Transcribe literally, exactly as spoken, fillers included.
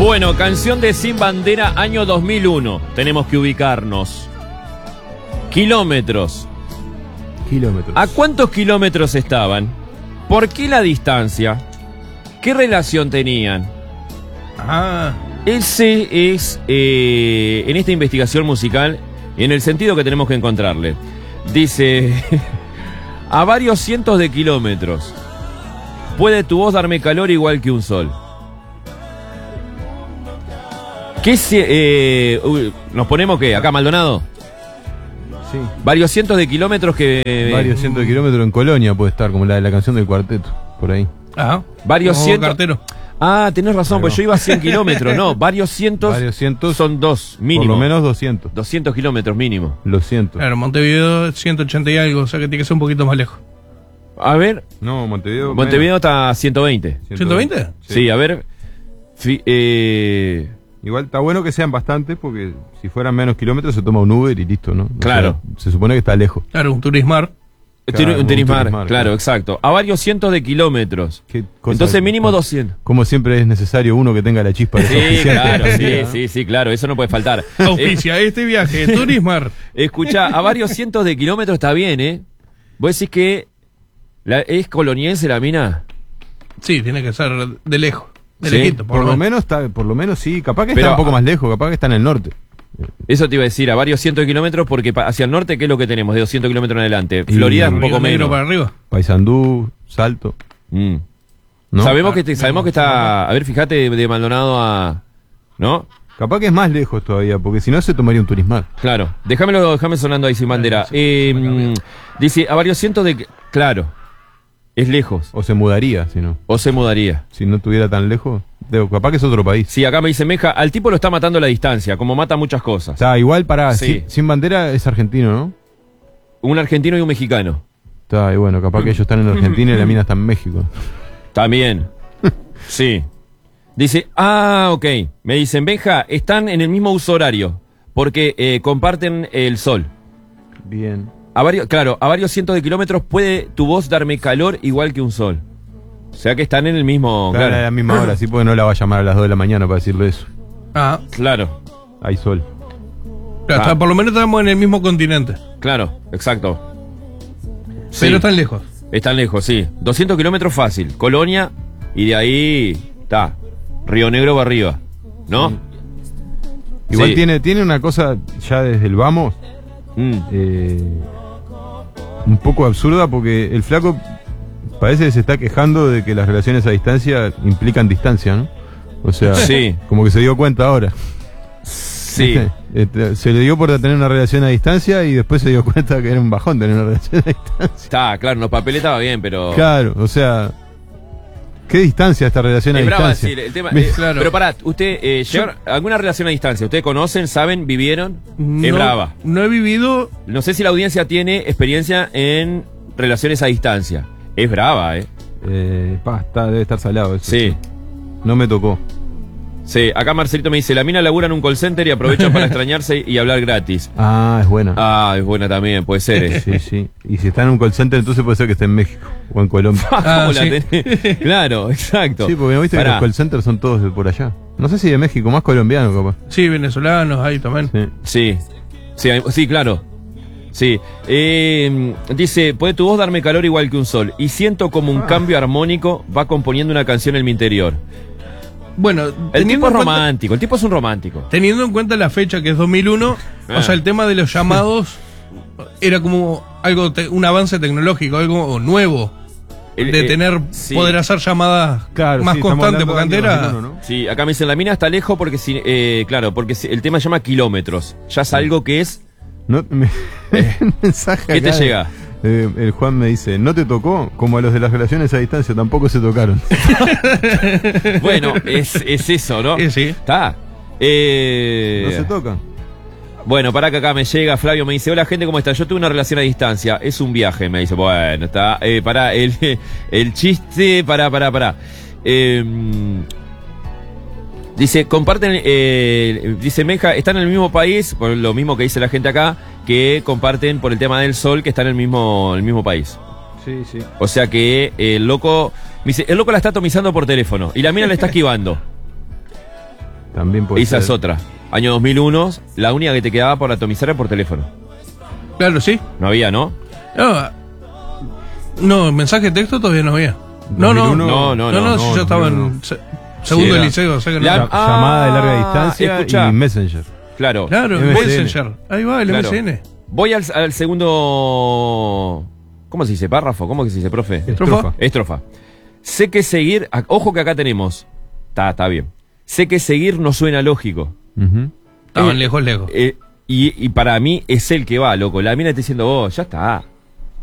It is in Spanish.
Bueno, canción de Sin Bandera, año dos mil uno. Tenemos que ubicarnos. Kilómetros. Kilómetros. ¿A cuántos kilómetros estaban? ¿Por qué la distancia? ¿Qué relación tenían? Ah. Ese es, eh, en esta investigación musical, en el sentido que tenemos que encontrarle. Dice, a varios cientos de kilómetros, ¿puede tu voz darme calor igual que un sol? ¿Qué se, eh, uy, nos ponemos qué? ¿Acá, Maldonado? Sí. Varios cientos de kilómetros que... Varios cientos de kilómetros en Colonia puede estar, como la de la canción del cuarteto, por ahí. Ajá. Varios Como cientos... cartero. Ah, tenés razón, Ahí pues va. yo iba a cien kilómetros, no, varios cientos, Varios cientos, son dos, mínimo. por lo menos doscientos. doscientos kilómetros mínimo. Lo siento. Claro, Montevideo ciento ochenta y algo, o sea que tiene que ser un poquito más lejos. A ver, No, Montevideo. Montevideo está a ciento veinte. menos. ¿ciento veinte? Sí, a ver. Fi- eh, Igual está bueno que sean bastantes porque si fueran menos kilómetros se toma un Uber y listo, ¿no? O Claro. sea, se supone que está lejos. Claro, un turismar. tiene Claro, un Turismar, un Turismar, claro, claro. exacto. A varios cientos de kilómetros. Qué cosa- Entonces mínimo doscientos. Como siempre es necesario uno que tenga la chispa de Sí, ese oficial. claro, sí, sí, sí, claro, eso no puede faltar. Auspicia este viaje, turismar. Escucha, a varios cientos de kilómetros está bien, ¿eh? Vos decís que la, es coloniense la mina. Sí, tiene que ser de lejos. De Sí, lejito, Por lo menos está, por lo menos sí, capaz que Pero- está un poco más lejos, capaz que está en el norte. Eso te iba a decir, a varios cientos de kilómetros, porque pa- hacia el norte, ¿qué es lo que tenemos? De doscientos kilómetros en adelante. Y Florida es un Río poco Negro menos. para arriba. Paysandú, Salto. Mm. ¿No? Sabemos Ah, que te- sabemos que está. A ver, fíjate, de, de Maldonado a. ¿No? Capaz que es más lejos todavía, porque si no se tomaría un turismar. Claro. Déjamelo, déjame sonando ahí sin bandera. Eh, mm, dice, a varios cientos de. Claro. Es lejos. O se mudaría, si no. O se mudaría. Si no estuviera tan lejos. Digo, capaz que es otro país. Sí, acá me dice Meja, al tipo lo está matando la distancia, como mata muchas O cosas. sea, igual para Sí. sin, sin bandera es argentino, ¿no? Un argentino y un mexicano. Está, y bueno, capaz que ellos están en Argentina y la mina está en México. También. Sí. Dice, ah, ok. Me dicen, Benja, están en el mismo uso horario, porque eh, comparten el sol. Bien. A varios, claro, a varios cientos de kilómetros puede tu voz darme calor igual que un sol. O sea que están en el mismo... Claro, Claro, a la misma hora, sí, porque no la va a llamar a las dos de la mañana para decirle eso. Ah, claro, Hay sol. claro, Ah. está- por lo menos estamos en el mismo continente. claro, exacto. Sí, Pero están lejos. están lejos, sí. doscientos kilómetros fácil. Colonia y de ahí está. Río Negro va arriba. ¿no? Sí. Igual Sí. tiene, tiene una cosa ya desde el vamos, Mm. eh, un poco absurda porque el flaco parece que se está quejando de que las relaciones a distancia implican distancia, ¿no? O sea, Sí. como que se dio cuenta ahora. Sí. Este, se le dio por tener una relación a distancia y después se dio cuenta que era un bajón tener una relación a distancia. Está, claro, no papel estaba bien, pero... Claro, o sea, ¿qué distancia esta relación a Es brava, distancia? sí, el tema, Me- eh, Claro. Pero pará, usted, eh, ¿llegaron a alguna relación a distancia? ¿Ustedes conocen, saben, vivieron? Es No- brava. No he vivido. No sé si la audiencia tiene experiencia en relaciones a distancia. Es brava, ¿eh? Eh, pa, está, debe estar salado eso. Sí. No me tocó. Sí, acá Marcelito me dice, la mina labura en un call center y aprovecha para extrañarse y hablar gratis. Ah, es buena. Ah, es buena también, puede ser. ¿eh? Sí, sí. Y si está en un call center, entonces puede ser que esté en México o en Colombia. Ah, ¿Cómo la sí. tenés? Claro, exacto. Sí, porque no viste que Pará. los call centers son todos de por allá. No sé si de México, más colombiano capaz. Sí, venezolanos ahí también. Sí. Sí, sí, hay- sí, claro. Sí. Eh, dice, ¿puede tu voz darme calor igual que un sol? Y siento como un cambio armónico va componiendo una canción en mi interior. Bueno, El teniendo tipo es en cuenta- romántico, el tipo es un romántico. Teniendo en cuenta la fecha que es dos mil uno, Ah. o sea, el tema de los llamados era como algo, te- un avance tecnológico, algo nuevo. El- de eh, tener, sí. poder hacer llamadas Claro, más sí, estamos constantes, hablando porque del antes año era... dos mil uno, ¿no? Sí, acá me dicen, la mina está lejos porque, si, eh, claro, porque si- el tema se llama kilómetros. Ya es algo que es... No, me- un mensaje ¿Qué te acá de- llega? eh, el Juan me dice, ¿no te tocó? Como a los de las relaciones a distancia tampoco se tocaron. Bueno, es, es eso, ¿no? Eh, sí. Está. Eh, No se tocan. Bueno, para que acá me llega, Flavio me dice, hola gente, ¿cómo está? Yo tuve una relación a distancia, es un viaje, me dice, bueno, está, eh, pará, el, el chiste, pará, pará, pará. Eh, dice, comparten, eh, dice Meja, están en el mismo país, por lo mismo que dice la gente acá, que comparten por el tema del sol, que están en el mismo, el mismo país. Sí, sí. O sea que el loco, me dice, el loco la está atomizando por teléfono y la mina le está esquivando. También puede Esa ser. es otra. Año dos mil uno, la única que te quedaba por atomizar era por teléfono. Claro, sí. No había, ¿no? No, no, mensaje de texto todavía no había. No, no, dos mil uno, no, no, no, no, no, si no, yo estaba dos mil uno. en se- segundo Sí, de era. liceo, o sea que no La- era- Ah, Llamada de larga distancia escuchá. y Messenger. Claro. Claro, M S N. Messenger. Ahí va, el Claro. M S N. Voy al, al segundo... ¿Cómo se dice? ¿Párrafo? ¿Cómo que se dice, profe? Estrofa. Estrofa. Sé que seguir... a- Ojo que acá tenemos... Está, está bien. Sé que seguir no suena lógico. Ujú. Estaban Eh, lejos, lejos. Eh, y, y para mí es el que va, loco. La mina está diciendo, oh, ya está.